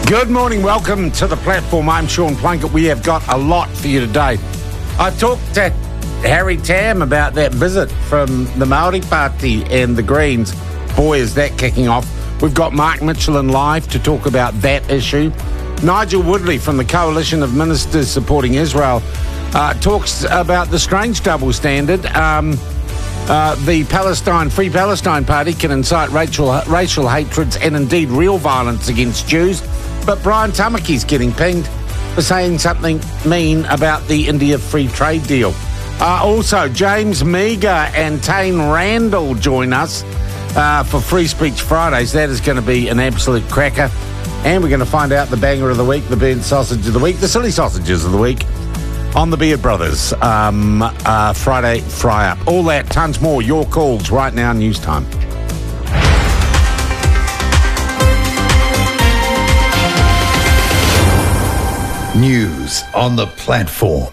Good morning, welcome to the platform. I'm Sean Plunkett. We have got a lot for you today. I talked to Harry Tam about that visit from the Māori Party and the Greens. Boy, is that kicking off. We've got Mark Mitchell in live to talk about that issue. Nigel Woodley from the Coalition of Ministers Supporting Israel talks about the strange double standard. The Free Palestine Party can incite racial hatreds and indeed real violence against Jews. But Brian Tamaki's getting pinged for saying something mean about the India free trade deal. Also, James Meagher and Tane Randall join us for Free Speech Fridays. That is going to be an absolute cracker. And we're going to find out the banger of the week, the burnt sausage of the week, the silly sausages of the week on the Beard Brothers Friday Fry-Up. All that, tons more, your calls right now, news time. News on the platform.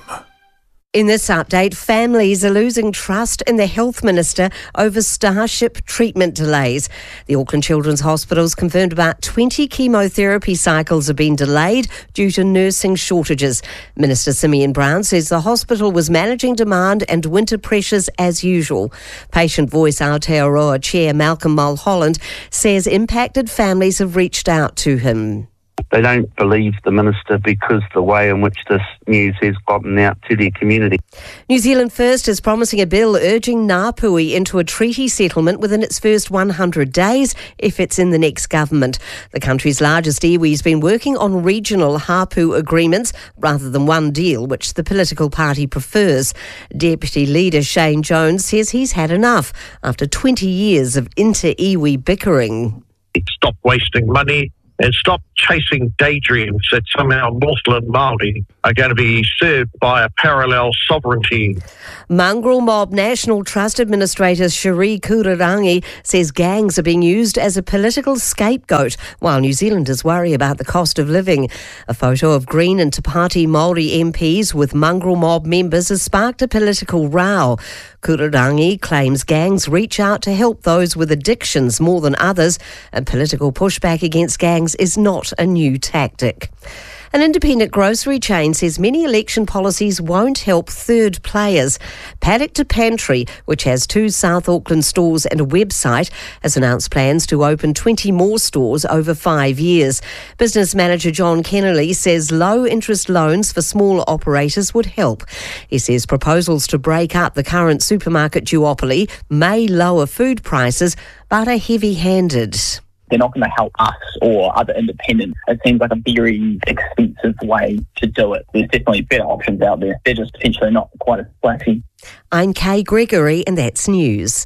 In this update, families are losing trust in the health minister over Starship treatment delays. The Auckland Children's Hospital's confirmed about 20 chemotherapy cycles have been delayed due to nursing shortages. Minister Simeon Brown says the hospital was managing demand and winter pressures as usual. Patient Voice Aotearoa Chair Malcolm Mulholland says impacted families have reached out to him. They don't believe the minister because the way in which this news has gotten out to their community. New Zealand First is promising a bill urging Ngāpuhi into a treaty settlement within its first 100 days if it's in the next government. The country's largest iwi has been working on regional hapu agreements rather than one deal, which the political party prefers. Deputy Leader Shane Jones says he's had enough after 20 years of inter-iwi bickering. Stop wasting money and stop chasing daydreams that somehow Northland Māori are going to be served by a parallel sovereignty. Mongrel Mob National Trust Administrator Cherie Kurirangi says gangs are being used as a political scapegoat while New Zealanders worry about the cost of living. A photo of Green and Te Pāti Māori MPs with Mongrel Mob members has sparked a political row. Kurirangi claims gangs reach out to help those with addictions more than others, and political pushback against gangs is not a new tactic. An independent grocery chain says many election policies won't help third players. Paddock to Pantry, which has 2 South Auckland stores and a website, has announced plans to open 20 more stores over 5 years. Business manager John Kennelly says low-interest loans for small operators would help. He says proposals to break up the current supermarket duopoly may lower food prices, but are heavy-handed. They're not going to help us or other independents. It seems like a very expensive way to do it. There's definitely better options out there. They're just potentially not quite as flashy. I'm Kay Gregory and that's news.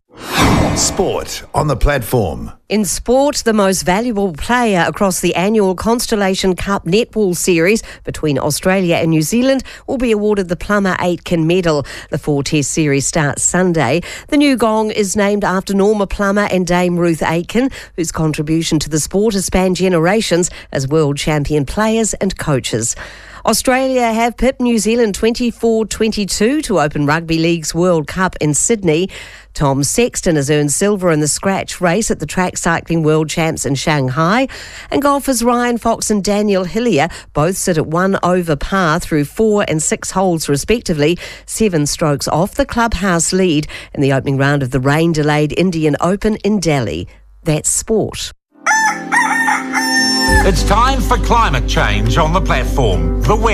Sport on the platform. In sport, the most valuable player across the annual Constellation Cup Netball Series between Australia and New Zealand will be awarded the Plummer Aitken Medal. The 4-test series starts Sunday. The new gong is named after Norma Plummer and Dame Ruth Aitken, whose contribution to the sport has spanned generations as world champion players and coaches. Australia have pipped New Zealand 24-22 to open Rugby League's World Cup in Sydney. Tom Sexton has earned silver in the scratch race at the Track Cycling World Champs in Shanghai. And golfers Ryan Fox and Daniel Hillier both sit at 1 over par through 4 and 6 holes respectively, 7 strokes off the clubhouse lead in the opening round of the rain-delayed Indian Open in Delhi. That's sport. It's time for climate change on the platform. The